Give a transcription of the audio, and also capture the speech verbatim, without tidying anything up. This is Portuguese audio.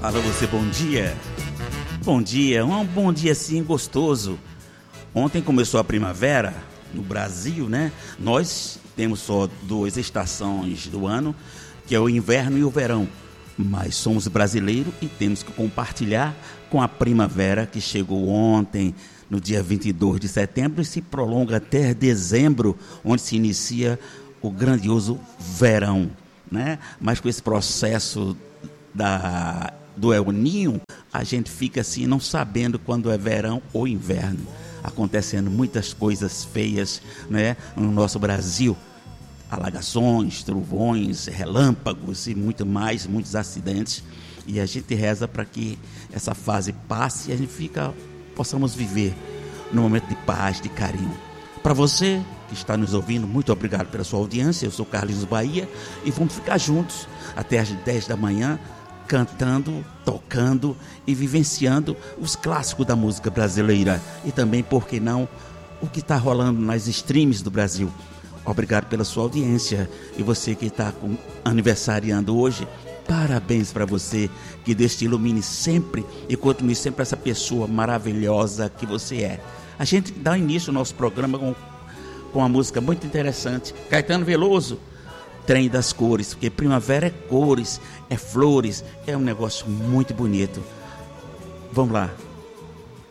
Alô, você, bom dia. Bom dia, um bom dia sim, gostoso. Ontem começou a primavera no Brasil, né? Nós temos só duas estações do ano, que é o inverno e o verão. Mas somos brasileiros e temos que compartilhar com a primavera que chegou ontem, no dia vinte e dois de setembro, e se prolonga até dezembro, onde se inicia o grandioso verão, né? Mas com esse processo da, do El Niño, a gente fica assim, não sabendo quando é verão ou inverno. Acontecendo muitas coisas feias, né, no nosso Brasil. Alagações, trovões, relâmpagos e muito mais, muitos acidentes. E a gente reza para que essa fase passe e a gente fica, possamos viver num momento de paz, de carinho. Para você que está nos ouvindo, muito obrigado pela sua audiência. Eu sou Carlinhos Bahia e vamos ficar juntos até às dez da manhã, cantando, tocando e vivenciando os clássicos da música brasileira. E também, por que não, o que está rolando nas streams do Brasil. Obrigado pela sua audiência. E você que está aniversariando hoje, parabéns para você. Que Deus te ilumine sempre e continue sempre essa pessoa maravilhosa que você é. A gente dá início ao nosso programa com, com uma música muito interessante. Caetano Veloso, Trem das Cores, porque primavera é cores, é flores, é um negócio muito bonito. Vamos lá.